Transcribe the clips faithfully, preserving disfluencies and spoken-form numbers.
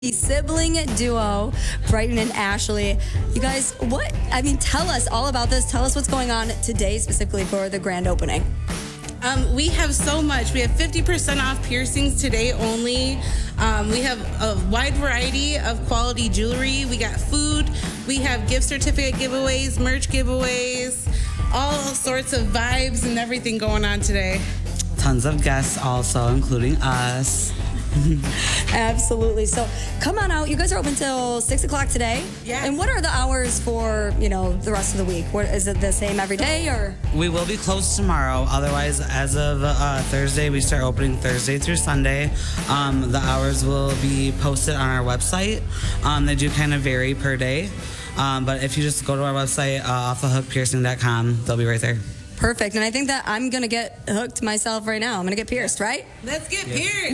The sibling duo, Brighton and Ashley. You guys, what, I mean, tell us all about this. Tell us what's going on today specifically for the grand opening. Um, we have so much. We have fifty percent off piercings today only. Um, we have a wide variety of quality jewelry. We got food. We have gift certificate giveaways, merch giveaways, all sorts of vibes and everything going on today. Tons of guests also, including us. Absolutely. So come on out. You guys are open till six o'clock today. Yeah. And what are the hours for, you know, the rest of the week? What, is it the same every day or? We will be closed tomorrow. Otherwise, as of uh, Thursday, we start opening Thursday through Sunday. Um, the hours will be posted on our website. Um, they do kind of vary per day. Um, but if you just go to our website, uh, off the hook piercing dot com, they'll be right there. Perfect. And I think that I'm going to get hooked myself right now. I'm going to get pierced, right? Let's get Yeah. pierced. Woo!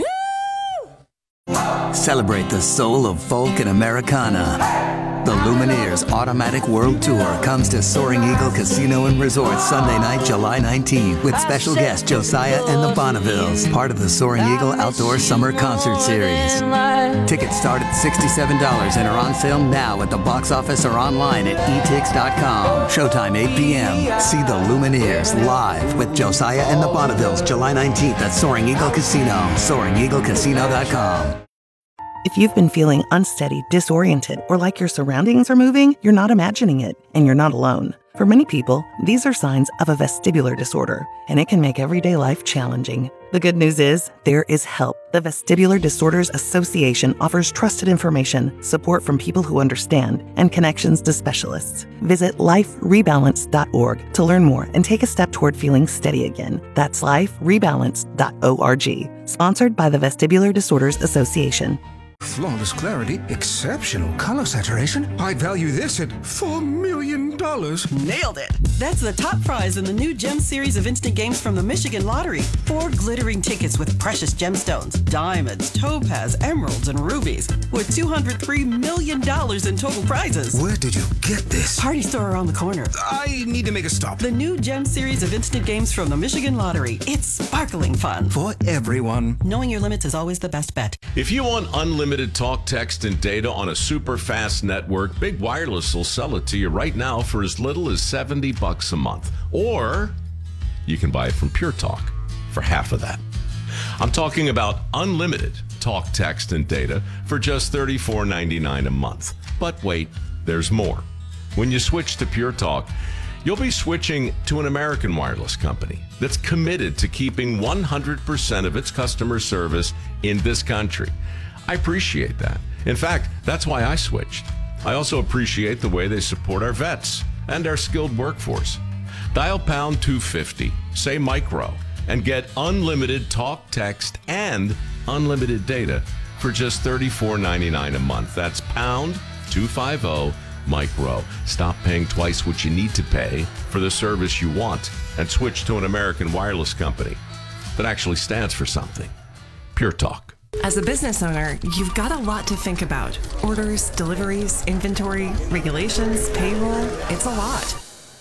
Celebrate the soul of folk and Americana. The Lumineers Automatic World Tour comes to Soaring Eagle Casino and Resort Sunday night, July nineteenth, with special guest Josiah and the Bonnevilles, part of the Soaring Eagle Outdoor Summer Concert Series. Tickets start at sixty-seven dollars and are on sale now at the box office or online at e tix dot com. Showtime eight p.m. See the Lumineers live with Josiah and the Bonnevilles, July nineteenth at Soaring Eagle Casino. soaring eagle casino dot com. If you've been feeling unsteady, disoriented, or like your surroundings are moving, you're not imagining it, and you're not alone. For many people, these are signs of a vestibular disorder, and it can make everyday life challenging. The good news is, there is help. The Vestibular Disorders Association offers trusted information, support from people who understand, and connections to specialists. Visit life rebalance dot org to learn more and take a step toward feeling steady again. That's life rebalance dot org. Sponsored by the Vestibular Disorders Association. Flawless clarity, exceptional color saturation. I'd value this at four million dollars. Nailed it! That's the top prize in the new Gem series of instant games from the Michigan Lottery. Four glittering tickets with precious gemstones, diamonds, topaz, emeralds, and rubies, with two hundred three million dollars in total prizes. Where did you get this? Party store around the corner. I need to make a stop. The new Gem series of instant games from the Michigan Lottery. It's sparkling fun. For everyone. Knowing your limits is always the best bet. If you want unlimited talk, text, and data on a super fast network, Big Wireless will sell it to you right now for as little as seventy bucks a month. Or you can buy it from Pure Talk for half of that. I'm talking about unlimited talk, text, and data for just thirty-four ninety-nine a month. But wait, there's more. When you switch to Pure Talk, you'll be switching to an American wireless company that's committed to keeping one hundred percent of its customer service in this country. I appreciate that. In fact, that's why I switched. I also appreciate the way they support our vets and our skilled workforce. Dial pound two fifty, say micro, and get unlimited talk, text, and unlimited data for just thirty-four ninety-nine a month. That's pound two fifty micro. Stop paying twice what you need to pay for the service you want and switch to an American wireless company that actually stands for something. Pure Talk. As a business owner, you've got a lot to think about. Orders, deliveries, inventory, regulations, payroll. It's a lot.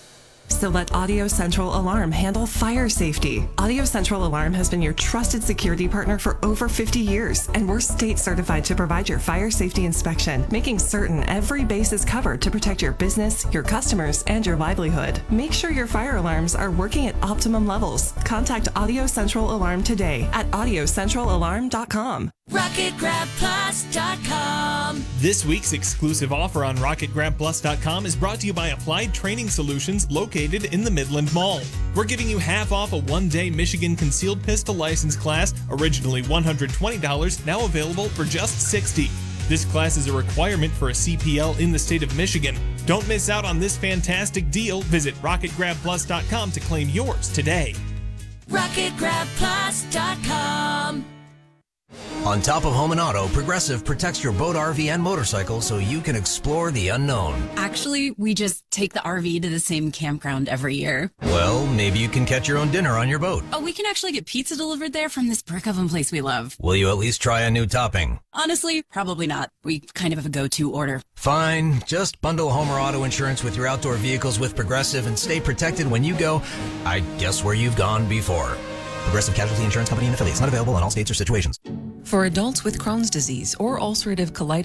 So let Audio Central Alarm handle fire safety. Audio Central Alarm has been your trusted security partner for over fifty years, and we're state certified to provide your fire safety inspection, making certain every base is covered to protect your business, your customers, and your livelihood. Make sure your fire alarms are working at optimum levels. Contact Audio Central Alarm today at audio central alarm dot com. rocket grab plus dot com. This week's exclusive offer on rocket grab plus dot com is brought to you by Applied Training Solutions located in the Midland Mall. We're giving you half off a one-day Michigan Concealed Pistol License class, originally one hundred twenty dollars, now available for just sixty dollars. This class is a requirement for a C P L in the state of Michigan. Don't miss out on this fantastic deal. Visit rocket grab plus dot com to claim yours today. rocket grab plus dot com. On top of home and auto, Progressive protects your boat, R V, and motorcycle so you can explore the unknown. Actually, we just take the R V to the same campground every year. Well, maybe you can catch your own dinner on your boat. Oh, we can actually get pizza delivered there from this brick oven place we love. Will you at least try a new topping? Honestly, probably not. We kind of have a go-to order. Fine. Just bundle home or auto insurance with your outdoor vehicles with Progressive and stay protected when you go, I guess, where you've gone before. Progressive Casualty Insurance Company and affiliates. Not available in all states or situations. For adults with Crohn's disease or ulcerative colitis,